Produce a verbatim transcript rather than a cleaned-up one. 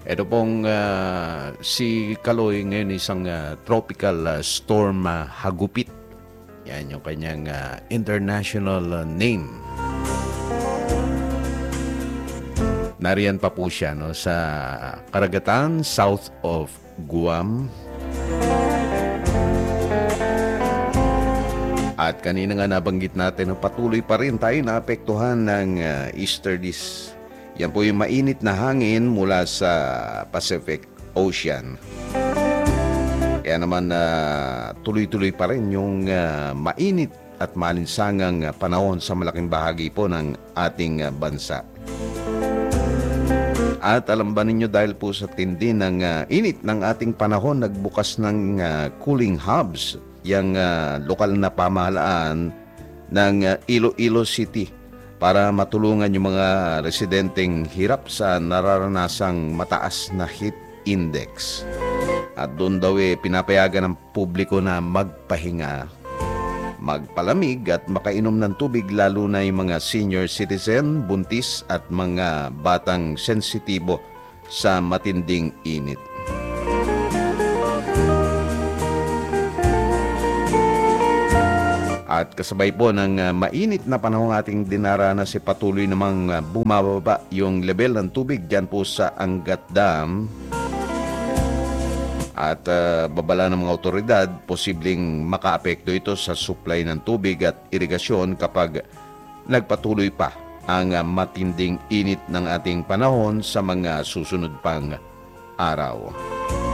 Ito pong ah, si Kaloy ngayon isang ah, tropical ah, storm ah, hagupit. Yan yung kanyang ah, international ah, name. Nariyan pa po siya no, sa karagatan south of Guam. At kanina nga nabanggit natin, no, patuloy pa rin tayo naapektuhan ng uh, easterlies. Yan po yung mainit na hangin mula sa Pacific Ocean. Kaya naman uh, tuloy-tuloy pa rin yung uh, mainit at malinsangang uh, panahon sa malaking bahagi po ng ating uh, bansa. At alam ba ninyo, dahil po sa tindi ng uh, init ng ating panahon, nagbukas ng uh, cooling hubs yung uh, lokal na pamahalaan ng uh, Iloilo City para matulungan yung mga residenteng hirap sa nararanasang mataas na heat index. At doon daw eh, pinapayagan ng publiko na magpahinga, magpalamig at makainom ng tubig, lalo na yung mga senior citizen, buntis at mga batang sensitibo sa matinding init. At kasabay po ng uh, mainit na panahon ating dinaranas, si patuloy namang uh, bumababa yung level ng tubig dyan po sa Angat Dam. At uh, babala ng mga otoridad, posibleng makaapekto ito sa supply ng tubig at irigasyon kapag nagpatuloy pa ang uh, matinding init ng ating panahon sa mga susunod pang araw.